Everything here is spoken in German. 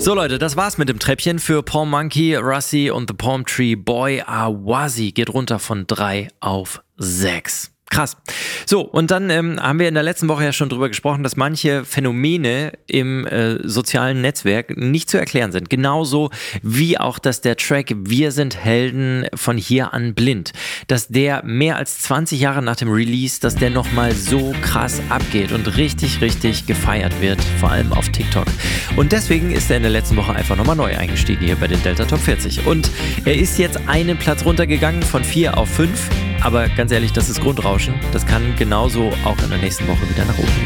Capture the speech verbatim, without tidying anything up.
So Leute, das war's mit dem Treppchen für Palm Monkey, Russi und The Palm Tree Boy. Awazi geht runter von drei auf sechs. Krass. So, und dann ähm, haben wir in der letzten Woche ja schon drüber gesprochen, dass manche Phänomene im äh, sozialen Netzwerk nicht zu erklären sind. Genauso wie auch, dass der Track Wir sind Helden von hier an blind, dass der mehr als zwanzig Jahre nach dem Release, dass der nochmal so krass abgeht und richtig, richtig gefeiert wird, vor allem auf TikTok. Und deswegen ist er in der letzten Woche einfach nochmal neu eingestiegen hier bei den Delta Top vierzig. Und er ist jetzt einen Platz runtergegangen von vier auf fünf. Aber ganz ehrlich, das ist Grundrauschen. Das kann genauso auch in der nächsten Woche wieder nach oben gehen.